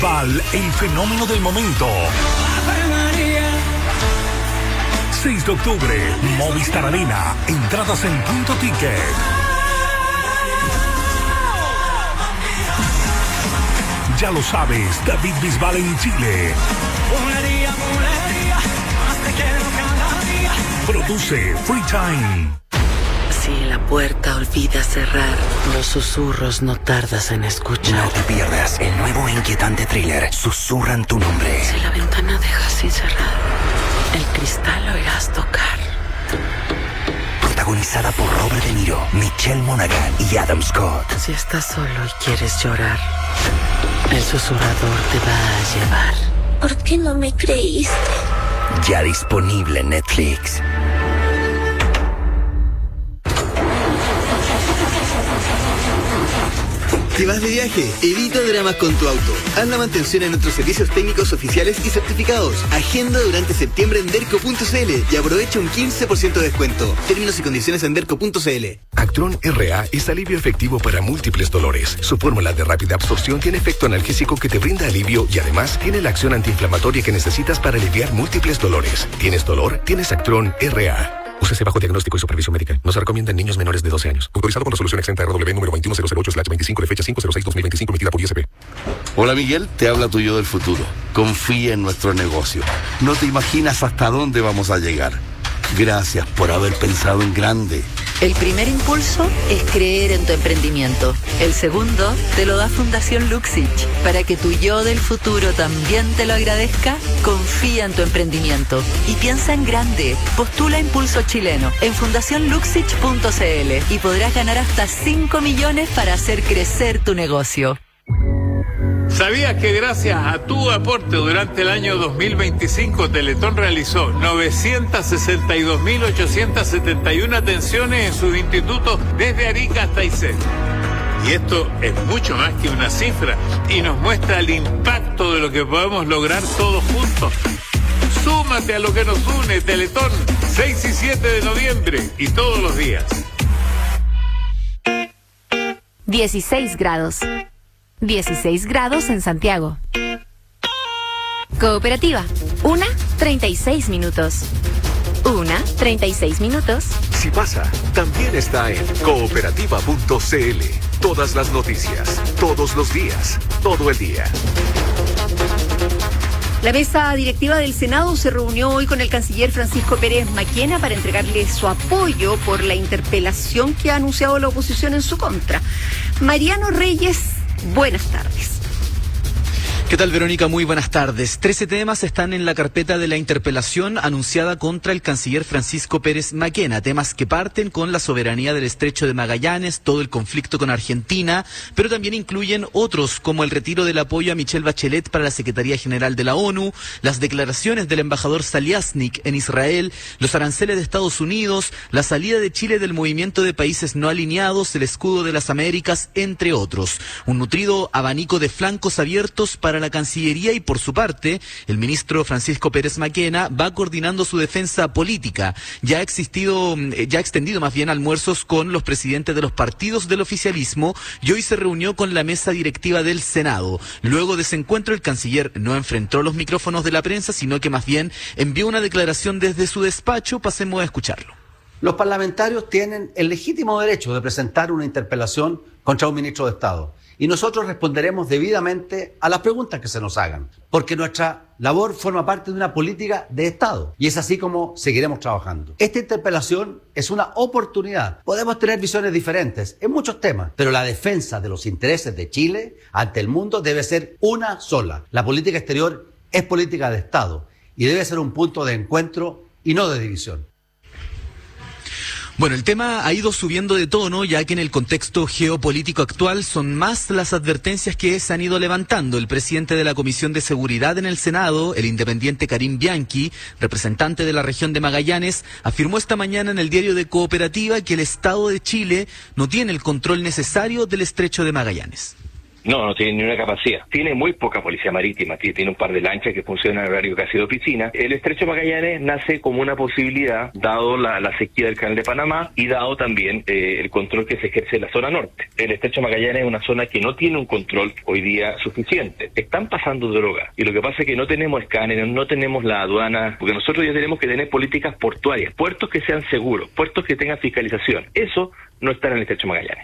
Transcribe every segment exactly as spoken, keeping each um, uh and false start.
Val, el fenómeno del momento. seis de octubre, Movistar Arena. Entradas en Punto Ticket. Ya lo sabes, David Bisbal en Chile. Produce Free Time. Si la puerta olvida cerrar, los susurros no tardas en escuchar. No te pierdas el nuevo e inquietante thriller Susurran tu nombre. Si la ventana deja sin cerrar, el cristal lo oirás tocar. Protagonizada por Robert De Niro, Michelle Monaghan y Adam Scott. Si estás solo y quieres llorar, el susurrador te va a llevar. ¿Por qué no me creíste? Ya disponible en Netflix. ¿Te vas de viaje? Evita dramas con tu auto. Haz la mantención en nuestros servicios técnicos oficiales y certificados. Agenda durante septiembre en derco punto c l y aprovecha un quince por ciento de descuento. Términos y condiciones en derco punto c l. Actron R A es alivio efectivo para múltiples dolores. Su fórmula de rápida absorción tiene efecto analgésico que te brinda alivio y además tiene la acción antiinflamatoria que necesitas para aliviar múltiples dolores. ¿Tienes dolor? Tienes Actron R A. Úsese bajo diagnóstico y supervisión médica. No se recomienda en niños menores de doce años. Autorizado con resolución exenta R W número veintiuno cero cero ocho slash veinticinco de fecha cinco cero seis dos mil veinticinco emitida por I S P. Hola Miguel, te habla tu yo del futuro. Confía en nuestro negocio. No te imaginas hasta dónde vamos a llegar. Gracias por haber pensado en grande. El primer impulso es creer en tu emprendimiento. El segundo te lo da Fundación Luxich. Para que tu yo del futuro también te lo agradezca, confía en tu emprendimiento y piensa en grande. Postula Impulso Chileno en fundación luxich punto c l y podrás ganar hasta cinco millones para hacer crecer tu negocio. ¿Sabías que gracias a tu aporte durante el año dos mil veinticinco Teletón realizó novecientas sesenta y dos mil ochocientas setenta y una atenciones en sus institutos desde Arica hasta Aysén? Y esto es mucho más que una cifra y nos muestra el impacto de lo que podemos lograr todos juntos. Súmate a lo que nos une, Teletón, seis y siete de noviembre y todos los días. dieciséis grados. dieciséis grados en Santiago. Cooperativa, una, treinta y seis minutos. Una, treinta y seis minutos. Si pasa, también está en cooperativa punto c l. Todas las noticias, todos los días, todo el día. La mesa directiva del Senado se reunió hoy con el canciller Francisco Pérez Maquena para entregarle su apoyo por la interpelación que ha anunciado la oposición en su contra. Mariano Reyes, buenas tardes. ¿Qué tal, Verónica? Muy buenas tardes. Trece temas están en la carpeta de la interpelación anunciada contra el canciller Francisco Pérez Maquena. Temas que parten con la soberanía del Estrecho de Magallanes, todo el conflicto con Argentina, pero también incluyen otros como el retiro del apoyo a Michelle Bachelet para la Secretaría General de la ONU, las declaraciones del embajador Saliasnik en Israel, los aranceles de Estados Unidos, la salida de Chile del movimiento de países no alineados, el escudo de las Américas, entre otros. Un nutrido abanico de flancos abiertos para la Cancillería y, por su parte, el ministro Francisco Pérez Maquena va coordinando su defensa política. Ya ha existido, ya ha extendido más bien almuerzos con los presidentes de los partidos del oficialismo y hoy se reunió con la mesa directiva del Senado. Luego de ese encuentro, el canciller no enfrentó los micrófonos de la prensa, sino que más bien envió una declaración desde su despacho. Pasemos a escucharlo. Los parlamentarios tienen el legítimo derecho de presentar una interpelación contra un ministro de Estado. Y nosotros responderemos debidamente a las preguntas que se nos hagan, porque nuestra labor forma parte de una política de Estado y es así como seguiremos trabajando. Esta interpelación es una oportunidad. Podemos tener visiones diferentes en muchos temas, pero la defensa de los intereses de Chile ante el mundo debe ser una sola. La política exterior es política de Estado y debe ser un punto de encuentro y no de división. Bueno, el tema ha ido subiendo de tono, ya que en el contexto geopolítico actual son más las advertencias que se han ido levantando. El presidente de la Comisión de Seguridad en el Senado, el independiente Karim Bianchi, representante de la región de Magallanes, afirmó esta mañana en el diario de Cooperativa que el Estado de Chile no tiene el control necesario del Estrecho de Magallanes. No, no tiene ni una capacidad. Tiene muy poca policía marítima, tiene un par de lanchas que funcionan en horario casi de oficina. El estrecho de Magallanes nace como una posibilidad, dado la, la sequía del Canal de Panamá y dado también eh, el control que se ejerce en la zona norte. El estrecho de Magallanes es una zona que no tiene un control hoy día suficiente. Están pasando drogas y lo que pasa es que no tenemos escáneres, no tenemos la aduana, porque nosotros ya tenemos que tener políticas portuarias, puertos que sean seguros, puertos que tengan fiscalización. Eso no está en el estrecho de Magallanes.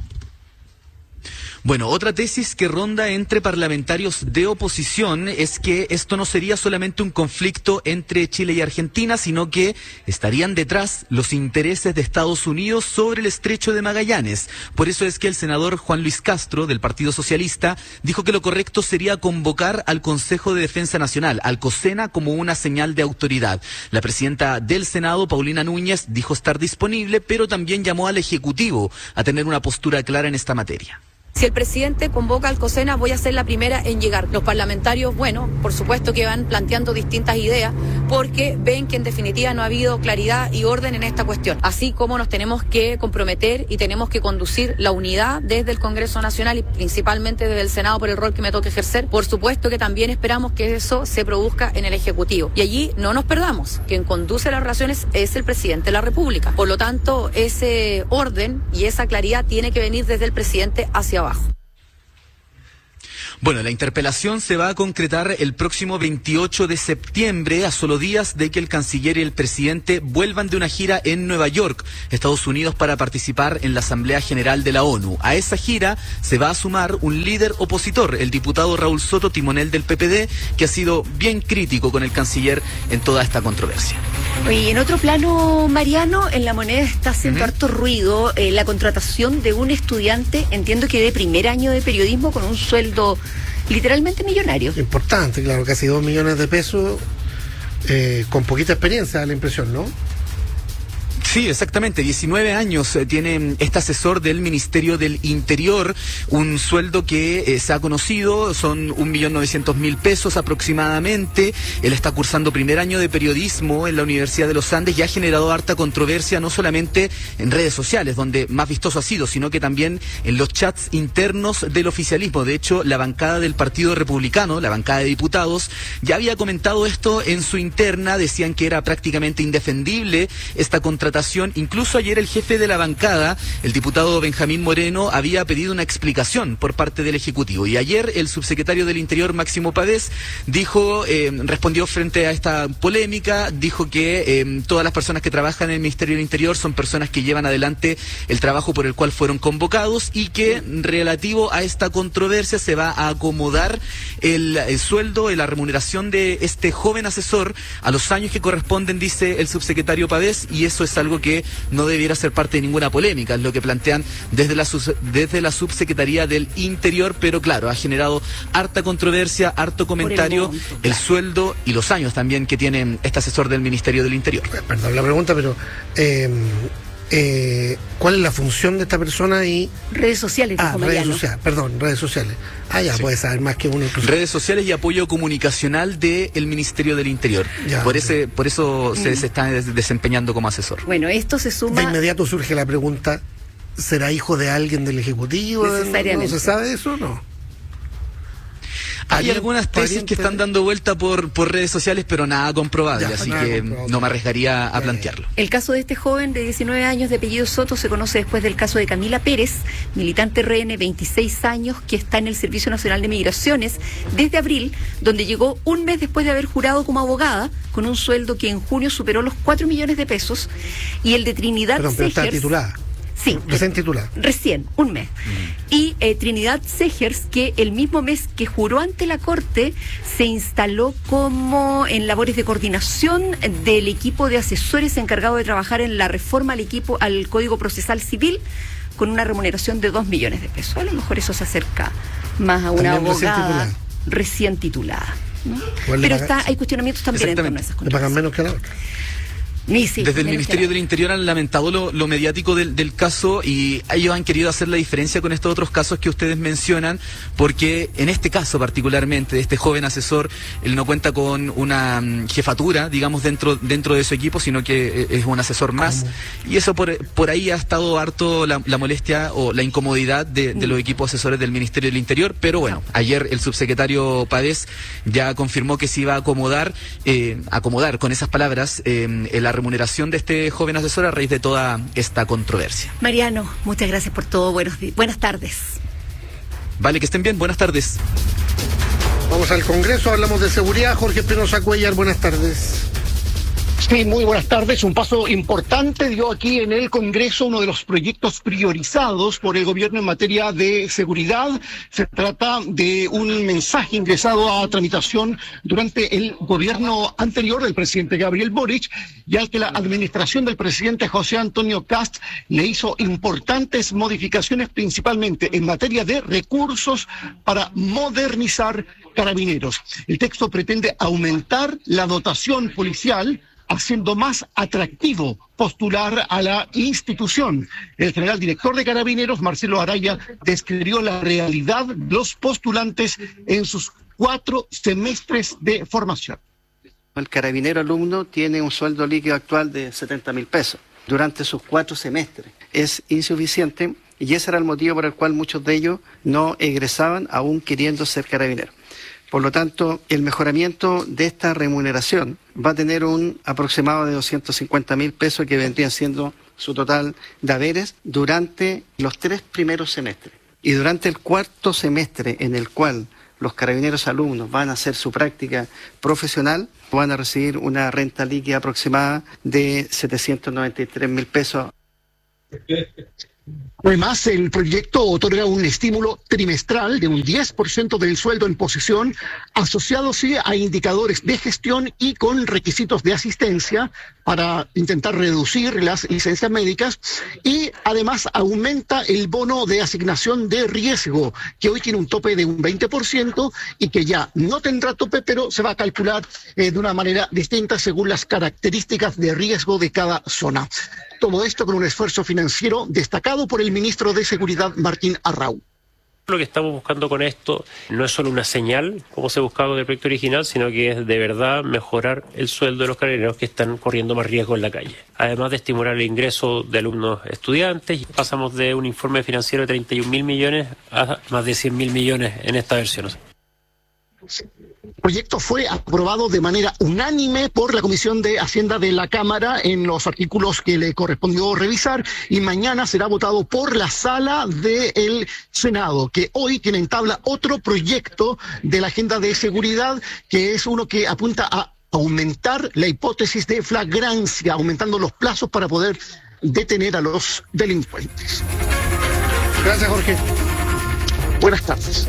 Bueno, otra tesis que ronda entre parlamentarios de oposición es que esto no sería solamente un conflicto entre Chile y Argentina, sino que estarían detrás los intereses de Estados Unidos sobre el estrecho de Magallanes. Por eso es que el senador Juan Luis Castro, del Partido Socialista, dijo que lo correcto sería convocar al Consejo de Defensa Nacional, al COSENA, como una señal de autoridad. La presidenta del Senado, Paulina Núñez, dijo estar disponible, pero también llamó al Ejecutivo a tener una postura clara en esta materia. Si el presidente convoca al COSENA, voy a ser la primera en llegar. Los parlamentarios, bueno, por supuesto que van planteando distintas ideas porque ven que en definitiva no ha habido claridad y orden en esta cuestión. Así como nos tenemos que comprometer y tenemos que conducir la unidad desde el Congreso Nacional y principalmente desde el Senado por el rol que me toca ejercer, por supuesto que también esperamos que eso se produzca en el Ejecutivo. Y allí no nos perdamos. Quien conduce las relaciones es el presidente de la República. Por lo tanto, ese orden y esa claridad tiene que venir desde el presidente hacia abajo. Bueno, la interpelación se va a concretar el próximo veintiocho de septiembre, a solo días de que el canciller y el presidente vuelvan de una gira en Nueva York, Estados Unidos, para participar en la Asamblea General de la ONU. A esa gira se va a sumar un líder opositor, el diputado Raúl Soto, timonel del P P D, que ha sido bien crítico con el canciller en toda esta controversia. Oye, en otro plano, Mariano, en La Moneda está haciendo uh-huh. harto ruido eh, la contratación de un estudiante, entiendo que de primer año de periodismo, con un sueldo literalmente millonario. Importante, claro, casi dos millones de pesos, eh, con poquita experiencia, da la impresión, ¿no? Sí, exactamente. diecinueve años eh, tiene este asesor del Ministerio del Interior, un sueldo que eh, se ha conocido, son un millón novecientos mil pesos aproximadamente. Él está cursando primer año de periodismo en la Universidad de los Andes y ha generado harta controversia, no solamente en redes sociales, donde más vistoso ha sido, sino que también en los chats internos del oficialismo. De hecho, la bancada del Partido Republicano, la bancada de diputados, ya había comentado esto en su interna, decían que era prácticamente indefendible esta contratación. Incluso ayer el jefe de la bancada, el diputado Benjamín Moreno, había pedido una explicación por parte del Ejecutivo. Y ayer el subsecretario del Interior, Máximo Pavés, dijo, eh, respondió frente a esta polémica, dijo que eh, todas las personas que trabajan en el Ministerio del Interior son personas que llevan adelante el trabajo por el cual fueron convocados y que relativo a esta controversia se va a acomodar el, el sueldo y la remuneración de este joven asesor a los años que corresponden, dice el subsecretario Pavés, y eso es algo que no debiera ser parte de ninguna polémica, es lo que plantean desde la, desde la Subsecretaría del Interior, pero claro, ha generado harta controversia, harto comentario, el, monto, claro. el sueldo y los años también que tiene este asesor del Ministerio del Interior. Perdón la pregunta, pero eh, eh, ¿cuál es la función de esta persona? Y redes sociales. Ah, redes sociales, perdón, redes sociales. Ah, ya, sí. Puede saber más que uno. Incluso. Redes sociales y apoyo comunicacional del Ministerio del Interior. Ya, por, ese, por eso se, se está desempeñando como asesor. Bueno, esto se suma... De inmediato surge la pregunta, ¿será hijo de alguien del Ejecutivo? Necesariamente. ¿No se sabe eso o no? Hay algunas tesis pariente... que están dando vuelta por, por redes sociales, pero nada comprobable, ya, así nada que comprobable. No me arriesgaría a plantearlo. El caso de este joven de diecinueve años de apellido Soto se conoce después del caso de Camila Pérez, militante R N, veintiséis años, que está en el Servicio Nacional de Migraciones desde abril, donde llegó un mes después de haber jurado como abogada, con un sueldo que en junio superó los cuatro millones de pesos, y el de Trinidad Perdón, pero está titulada. Sí. Recién titulada. Recién, un mes. Mm. Y eh, Trinidad Segers, que el mismo mes que juró ante la Corte, se instaló como en labores de coordinación del equipo de asesores encargado de trabajar en la reforma al equipo al Código Procesal Civil, con una remuneración de dos millones de pesos. A lo mejor eso se acerca más a una también abogada recién titulada. Recién titulada, ¿no? Pero está, hay cuestionamientos también en torno a esas cosas. Le pagan menos que a la otra. Misi, Desde el Ministerio del Interior han lamentado lo, lo mediático del, del caso y ellos han querido hacer la diferencia con estos otros casos que ustedes mencionan, porque en este caso particularmente de este joven asesor, él no cuenta con una um, jefatura, digamos, dentro dentro de su equipo, sino que es un asesor más. ¿Cómo? Y eso por, por ahí ha estado harto la, la molestia o la incomodidad de, de los equipos asesores del Ministerio del Interior, pero bueno, ayer el subsecretario Pavés ya confirmó que se iba a acomodar, eh, acomodar con esas palabras eh, el remuneración de este joven asesor a raíz de toda esta controversia. Mariano, muchas gracias por todo. Buenos di- buenas tardes. Vale, que estén bien. Buenas tardes. Vamos al Congreso, hablamos de seguridad. Jorge Espinosa Cuellar, buenas tardes. Sí, muy buenas tardes. Un paso importante dio aquí en el Congreso uno de los proyectos priorizados por el gobierno en materia de seguridad. Se trata de un mensaje ingresado a tramitación durante el gobierno anterior del presidente Gabriel Boric, y al que la administración del presidente José Antonio Kast le hizo importantes modificaciones, principalmente en materia de recursos para modernizar Carabineros. El texto pretende aumentar la dotación policial, haciendo más atractivo postular a la institución. El general director de Carabineros, Marcelo Araya, describió la realidad de los postulantes en sus cuatro semestres de formación. El carabinero alumno tiene un sueldo líquido actual de setenta mil pesos durante sus cuatro semestres. Es insuficiente y ese era el motivo por el cual muchos de ellos no egresaban aún queriendo ser carabineros. Por lo tanto, el mejoramiento de esta remuneración va a tener un aproximado de doscientos cincuenta mil pesos que vendrían siendo su total de haberes durante los tres primeros semestres. Y durante el cuarto semestre, en el cual los carabineros alumnos van a hacer su práctica profesional, van a recibir una renta líquida aproximada de setecientos noventa y tres mil pesos. Además, el proyecto otorga un estímulo trimestral de un diez por ciento del sueldo en posesión, asociado sí a indicadores de gestión y con requisitos de asistencia para intentar reducir las licencias médicas, y además aumenta el bono de asignación de riesgo, que hoy tiene un tope de un veinte por ciento y que ya no tendrá tope, pero se va a calcular eh, de una manera distinta según las características de riesgo de cada zona. Todo esto con un esfuerzo financiero destacado por el ministro de Seguridad, Martín Arrau. Lo que estamos buscando con esto no es solo una señal, como se buscaba con el proyecto original, sino que es de verdad mejorar el sueldo de los carabineros que están corriendo más riesgo en la calle. Además de estimular el ingreso de alumnos estudiantes, pasamos de un informe financiero de treinta y un mil millones a más de cien mil millones en esta versión. El proyecto fue aprobado de manera unánime por la Comisión de Hacienda de la Cámara en los artículos que le correspondió revisar, y mañana será votado por la sala del Senado, que hoy tiene en tabla otro proyecto de la agenda de seguridad, que es uno que apunta a aumentar la hipótesis de flagrancia, aumentando los plazos para poder detener a los delincuentes. Gracias, Jorge. Buenas tardes.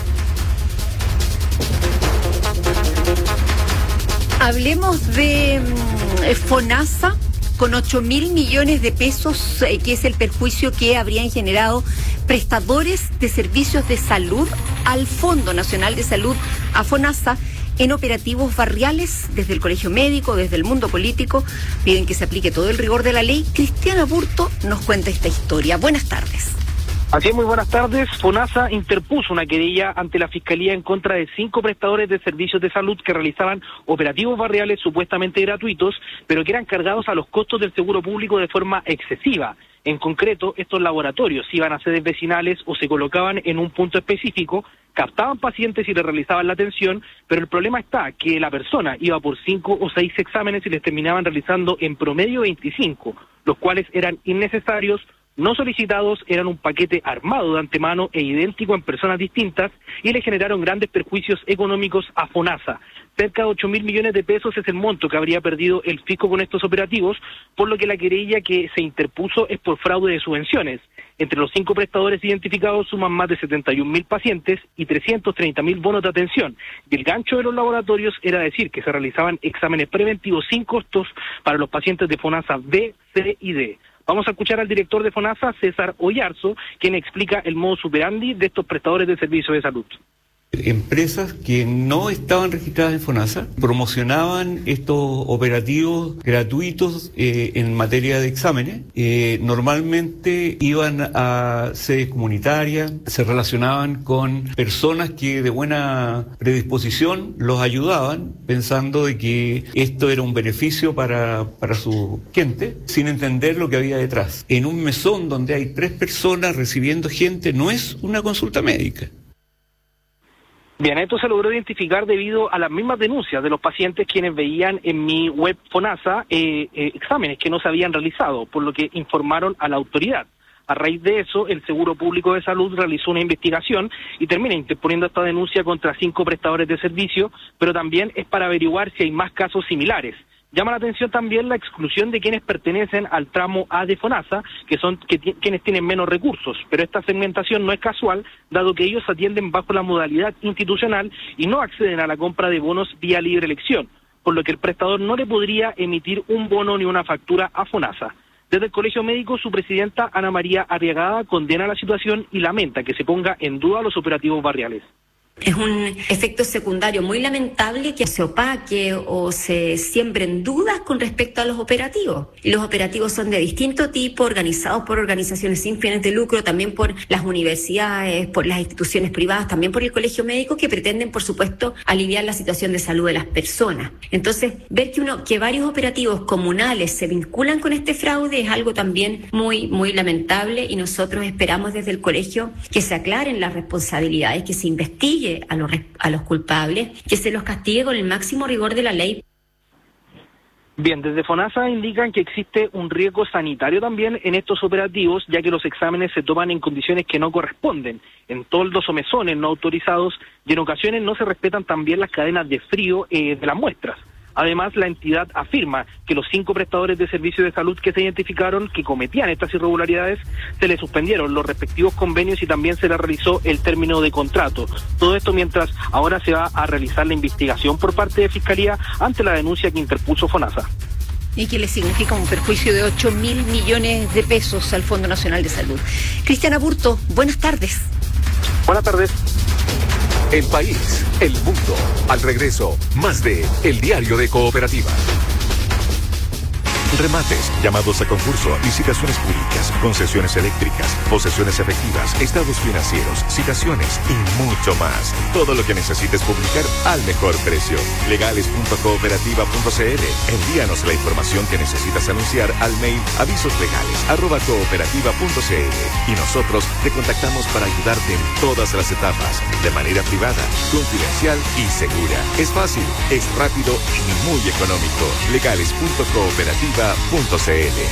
Hablemos de mm, FONASA, con ocho mil millones de pesos, eh, que es el perjuicio que habrían generado prestadores de servicios de salud al Fondo Nacional de Salud, a FONASA, en operativos barriales. Desde el Colegio Médico, desde el mundo político, piden que se aplique todo el rigor de la ley. Cristiana Burto nos cuenta esta historia. Buenas tardes. Así es, muy buenas tardes. FONASA interpuso una querella ante la Fiscalía en contra de cinco prestadores de servicios de salud que realizaban operativos barriales supuestamente gratuitos, pero que eran cargados a los costos del seguro público de forma excesiva. En concreto, estos laboratorios iban a sedes vecinales o se colocaban en un punto específico, captaban pacientes y les realizaban la atención, pero el problema está que la persona iba por cinco o seis exámenes y les terminaban realizando en promedio veinticinco, los cuales eran innecesarios, no solicitados, eran un paquete armado de antemano e idéntico en personas distintas, y le generaron grandes perjuicios económicos a FONASA. Cerca de ocho mil millones de pesos es el monto que habría perdido el fisco con estos operativos, por lo que la querella que se interpuso es por fraude de subvenciones. Entre los cinco prestadores identificados suman más de setenta y un mil pacientes y trescientos treinta mil bonos de atención. Y el gancho de los laboratorios era decir que se realizaban exámenes preventivos sin costos para los pacientes de FONASA B, C y D. Vamos a escuchar al director de FONASA, César Oyarzo, quien explica el modus operandi de estos prestadores de servicios de salud. Empresas que no estaban registradas en FONASA promocionaban estos operativos gratuitos eh, en materia de exámenes. Eh, normalmente iban a sedes comunitarias, se relacionaban con personas que de buena predisposición los ayudaban, pensando de que esto era un beneficio para, para su gente, sin entender lo que había detrás. En un mesón donde hay tres personas recibiendo gente no es una consulta médica. Bien, esto se logró identificar debido a las mismas denuncias de los pacientes quienes veían en mi web FONASA eh, eh, exámenes que no se habían realizado, por lo que informaron a la autoridad. A raíz de eso, el Seguro Público de Salud realizó una investigación y termina interponiendo esta denuncia contra cinco prestadores de servicio, pero también es para averiguar si hay más casos similares. Llama la atención también la exclusión de quienes pertenecen al tramo A de FONASA, que son que t- quienes tienen menos recursos, pero esta segmentación no es casual, dado que ellos atienden bajo la modalidad institucional y no acceden a la compra de bonos vía libre elección, por lo que el prestador no le podría emitir un bono ni una factura a FONASA. Desde el Colegio Médico, su presidenta Ana María Arriagada condena la situación y lamenta que se ponga en duda los operativos barriales. Es un efecto secundario muy lamentable que se opaque o se siembren dudas con respecto a los operativos. Y los operativos son de distinto tipo, organizados por organizaciones sin fines de lucro, también por las universidades, por las instituciones privadas, también por el Colegio Médico, que pretenden, por supuesto, aliviar la situación de salud de las personas. Entonces, ver que uno, que varios operativos comunales se vinculan con este fraude es algo también muy, muy lamentable, y nosotros esperamos desde el colegio que se aclaren las responsabilidades, que se investigue a los, a los culpables, que se los castigue con el máximo rigor de la ley. Bien, desde FONASA indican que existe un riesgo sanitario también en estos operativos, ya que los exámenes se toman en condiciones que no corresponden, en toldos o mesones no autorizados, y en ocasiones no se respetan también las cadenas de frío eh, de las muestras. Además, la entidad afirma que los cinco prestadores de servicios de salud que se identificaron que cometían estas irregularidades, se les suspendieron los respectivos convenios y también se les realizó el término de contrato. Todo esto mientras ahora se va a realizar la investigación por parte de Fiscalía ante la denuncia que interpuso FONASA. Y que le significa un perjuicio de ocho mil millones de pesos al Fondo Nacional de Salud. Cristiana Burto, buenas tardes. Buenas tardes. El país, el mundo, al regreso, más de El Diario de Cooperativa. Remates, llamados a concurso, licitaciones públicas, concesiones eléctricas, posesiones efectivas, estados financieros, citaciones y mucho más. Todo lo que necesites publicar al mejor precio. legales punto cooperativa punto c l. Envíanos la información que necesitas anunciar al mail avisoslegales arroba cooperativa punto c l y nosotros te contactamos para ayudarte en todas las etapas, de manera privada, confidencial y segura. Es fácil, es rápido y muy económico. legales punto cooperativa punto c l.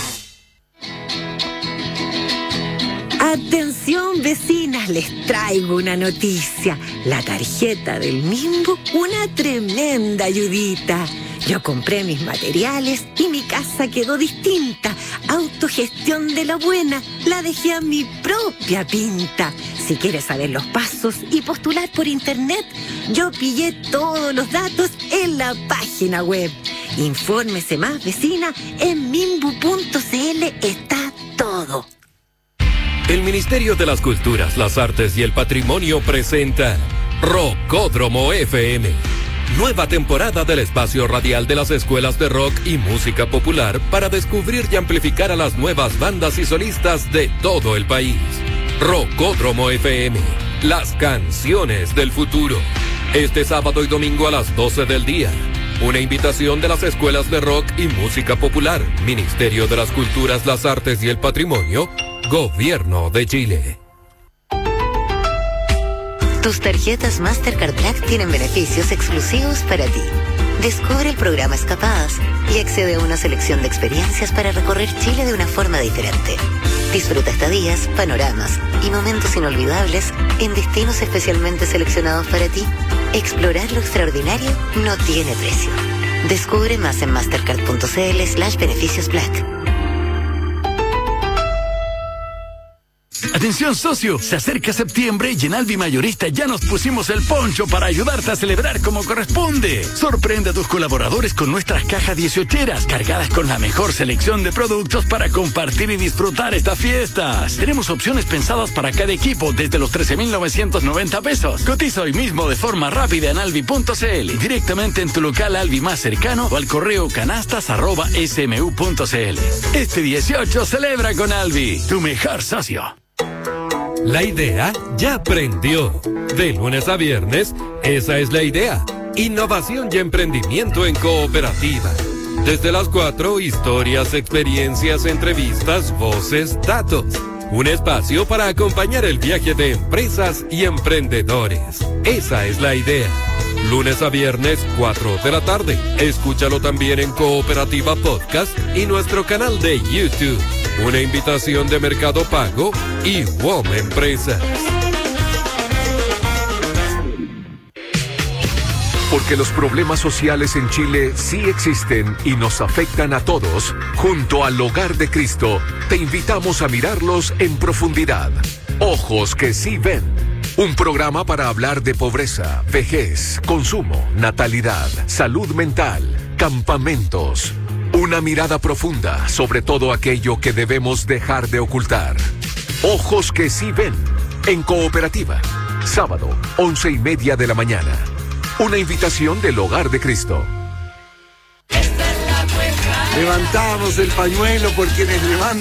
Atención, vecinas, les traigo una noticia. La tarjeta del Mimbu, una tremenda ayudita. Yo compré mis materiales y mi casa quedó distinta. Autogestión de la buena, la dejé a mi propia pinta. Si quieres saber los pasos y postular por internet, yo pillé todos los datos en la página web. Infórmese más, vecina, en mimbu punto c l está todo. El Ministerio de las Culturas, las Artes y el Patrimonio presenta Rockódromo F M. Nueva temporada del espacio radial de las escuelas de rock y música popular para descubrir y amplificar a las nuevas bandas y solistas de todo el país. Rockódromo F M, las canciones del futuro. Este sábado y domingo a las doce del día. Una invitación de las escuelas de rock y música popular, Ministerio de las Culturas, las Artes y el Patrimonio, Gobierno de Chile. Tus tarjetas Mastercard Black tienen beneficios exclusivos para ti. Descubre el programa Escapadas y accede a una selección de experiencias para recorrer Chile de una forma diferente. Disfruta estadías, panoramas y momentos inolvidables en destinos especialmente seleccionados para ti. Explorar lo extraordinario no tiene precio. Descubre más en mastercard punto c l slash beneficios black. Atención socio, se acerca septiembre y en Alvi Mayorista ya nos pusimos el poncho para ayudarte a celebrar como corresponde. Sorprende a tus colaboradores con nuestras cajas dieciocheras cargadas con la mejor selección de productos para compartir y disfrutar estas fiestas. Tenemos opciones pensadas para cada equipo desde los trece mil novecientos noventa pesos. Cotiza hoy mismo de forma rápida en alvi punto c l, directamente en tu local Alvi más cercano o al correo canastas arroba s m u punto c l. Este dieciocho celebra con Alvi, tu mejor socio. La idea ya prendió. De lunes a viernes, esa es la idea. Innovación y emprendimiento en cooperativa. Desde las cuatro, historias, experiencias, entrevistas, voces, datos. Un espacio para acompañar el viaje de empresas y emprendedores. Esa es la idea. Lunes a viernes, cuatro de la tarde. Escúchalo también en Cooperativa Podcast y nuestro canal de YouTube. Una invitación de Mercado Pago y W O M Empresas. Porque los problemas sociales en Chile sí existen y nos afectan a todos, junto al Hogar de Cristo, te invitamos a mirarlos en profundidad. Ojos que sí ven. Un programa para hablar de pobreza, vejez, consumo, natalidad, salud mental, campamentos. Una mirada profunda sobre todo aquello que debemos dejar de ocultar. Ojos que sí ven. En Cooperativa. Sábado, once y media de la mañana. Una invitación del Hogar de Cristo. Levantamos el pañuelo por quienes levantan